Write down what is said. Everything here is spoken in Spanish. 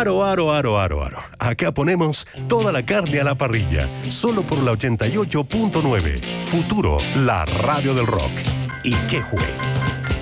Aro, aro, aro, aro, aro. Acá ponemos toda la carne a la parrilla, solo por la 88.9. Futuro, la radio del rock. ¿Y qué juego?